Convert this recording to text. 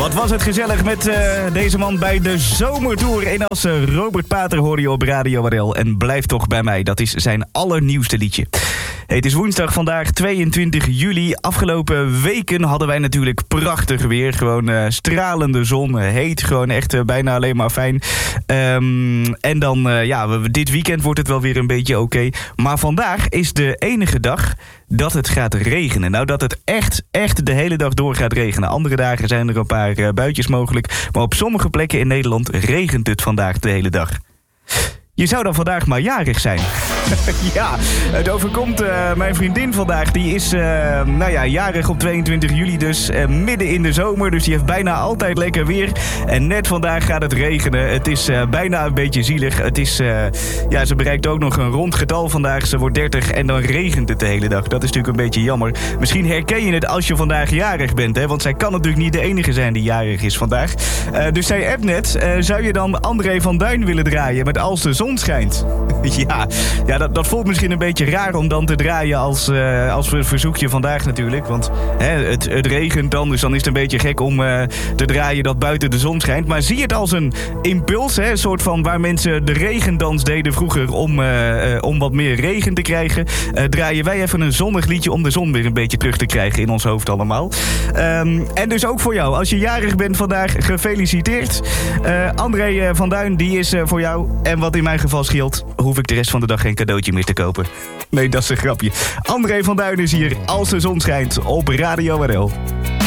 Wat was het gezellig met deze man bij de Zomertour in Assen. Robert Pater hoorde je op Radio WRL. En blijf toch bij mij, dat is zijn allernieuwste liedje. Hey, het is woensdag vandaag, 22 juli. Afgelopen weken hadden wij natuurlijk prachtig weer. Gewoon stralende zon, heet, gewoon echt bijna alleen maar fijn. En dan, dit weekend wordt het wel weer een beetje oké. Maar vandaag is de enige dag dat het gaat regenen. Nou, dat het echt de hele dag door gaat regenen. Andere dagen zijn er een paar buitjes mogelijk. Maar op sommige plekken in Nederland regent het vandaag de hele dag. Je zou dan vandaag maar jarig zijn. Ja, het overkomt mijn vriendin vandaag. Die is jarig op 22 juli, dus midden in de zomer. Dus die heeft bijna altijd lekker weer. En net vandaag gaat het regenen. Het is bijna een beetje zielig. Het is, ze bereikt ook nog een rond getal vandaag. Ze wordt 30 en dan regent het de hele dag. Dat is natuurlijk een beetje jammer. Misschien herken je het als je vandaag jarig bent, hè? Want zij kan natuurlijk niet de enige zijn die jarig is vandaag. Dus zij appt net, zou je dan André van Duin willen draaien met Als de Zon Schijnt? Ja, dat voelt misschien een beetje raar om dan te draaien als verzoekje vandaag natuurlijk. Want het regent dan, dus dan is het een beetje gek om te draaien dat buiten de zon schijnt. Maar zie het als een impuls, een soort van waar mensen de regendans deden vroeger om wat meer regen te krijgen. Draaien wij even een zonnig liedje om de zon weer een beetje terug te krijgen in ons hoofd allemaal. En dus ook voor jou, als je jarig bent vandaag, gefeliciteerd. André van Duin, die is voor jou. En wat in mijn geval scheelt, hoef ik de rest van de dag geen cadeautje meer te kopen. Nee, dat is een grapje. André van Duin is hier Als de Zon Schijnt op Radio WRL.